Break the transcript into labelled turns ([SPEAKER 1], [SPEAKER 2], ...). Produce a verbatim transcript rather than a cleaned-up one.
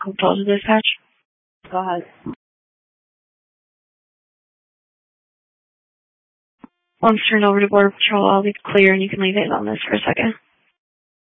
[SPEAKER 1] Call to dispatch.
[SPEAKER 2] Go ahead.
[SPEAKER 1] Once turned over to Border Patrol, I'll be clear and you can leave it on this for a second.